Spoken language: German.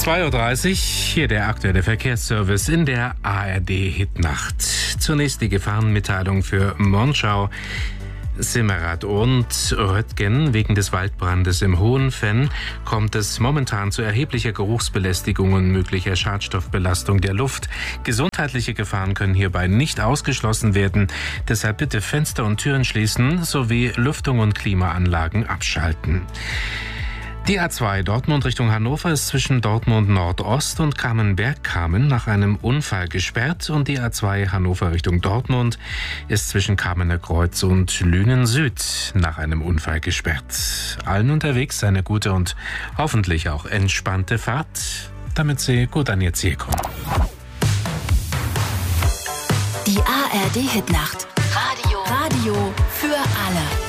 2:30 Uhr, hier der aktuelle Verkehrsservice in der ARD-Hitnacht. Zunächst die Gefahrenmitteilung für Monschau, Simmerath und Röttgen. Wegen des Waldbrandes im Hohenfenn kommt es momentan zu erheblicher Geruchsbelästigung und möglicher Schadstoffbelastung der Luft. Gesundheitliche Gefahren können hierbei nicht ausgeschlossen werden. Deshalb bitte Fenster und Türen schließen sowie Lüftung und Klimaanlagen abschalten. Die A2 Dortmund Richtung Hannover ist zwischen Dortmund Nordost und Kamenberg-Kamen nach einem Unfall gesperrt und die A2 Hannover Richtung Dortmund ist zwischen Kamener Kreuz und Lünen Süd nach einem Unfall gesperrt. Allen unterwegs eine gute und hoffentlich auch entspannte Fahrt, damit Sie gut an Ihr Ziel kommen. Die ARD Hitnacht. Radio für alle.